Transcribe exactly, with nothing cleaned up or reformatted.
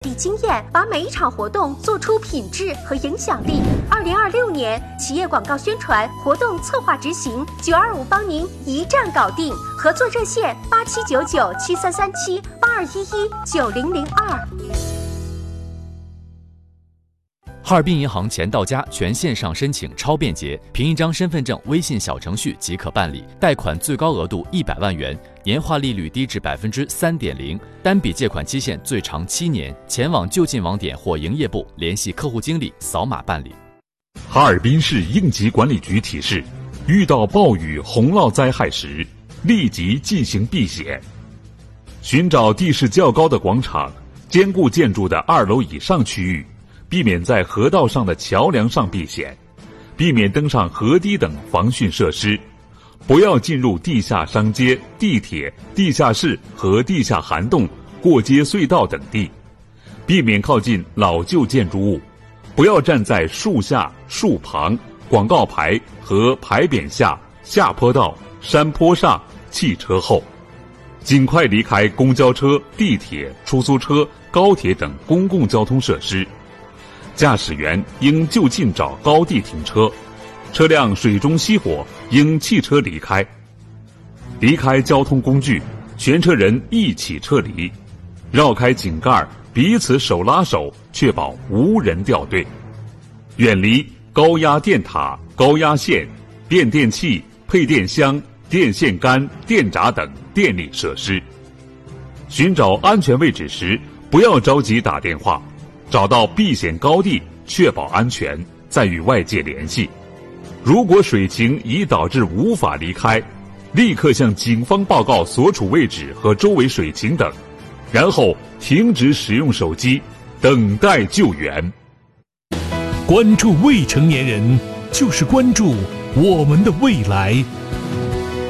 地经验，把每一场活动做出品质和影响力。二零二六年企业广告宣传活动策划执行，九二五帮您一站搞定。合作热线八七九九七三三七八二一一九零零二。 哈尔滨银行钱到家全线上申请超便捷，凭一张身份证微信小程序即可办理，贷款最高额度一百万元，年化利率低至百分之三点零，单笔借款期限最长七年。前往就近网点或营业部联系客户经理扫码办理。 哈尔滨市应急管理局提示：遇到暴雨、洪涝灾害时，立即进行避险。寻找地势较高的广场、坚固建筑的二楼以上区域。避免在河道上的桥梁上避险，避免登上河堤等防汛设施，不要进入地下商街、地铁、地下室和地下涵洞、过街隧道等地，避免靠近老旧建筑物，不要站在树下、树旁、广告牌和牌匾下、下坡道、山坡上、汽车后，尽快离开公交车、地铁、出租车、高铁等公共交通设施。驾驶员应就近找高地停车，车辆水中熄火应弃车离开。离开交通工具，全车人一起撤离，绕开井盖，彼此手拉手，确保无人掉队。远离高压电塔、高压线、变电器、配电箱、电线杆、电闸等电力设施。寻找安全位置时，不要着急打电话，找到避险高地，确保安全，再与外界联系。如果水情已导致无法离开，立刻向警方报告所处位置和周围水情等，然后停止使用手机，等待救援。 关注未成年人，就是关注我们的未来。